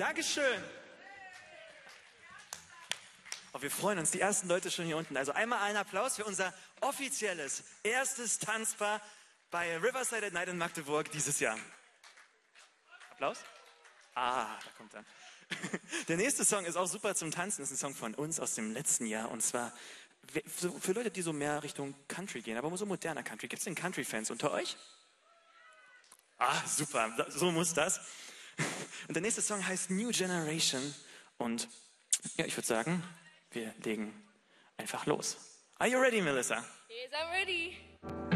Dankeschön. Oh, wir freuen uns, die ersten Leute schon hier unten. Also einmal einen Applaus für unser offizielles erstes Tanzpaar bei Riverside at Night in Magdeburg dieses Jahr. Applaus? Ah, da kommt er. Der nächste Song ist auch super zum Tanzen. Das ist ein Song von uns aus dem letzten Jahr. Und zwar für Leute, die so mehr Richtung Country gehen, aber so moderner Country. Gibt es denn Country-Fans unter euch? Ah, super. So muss das. Und der nächste Song heißt New Generation. Und ja, ich würde sagen, wir legen einfach los. Are you ready, Melissa? Yes, I'm ready.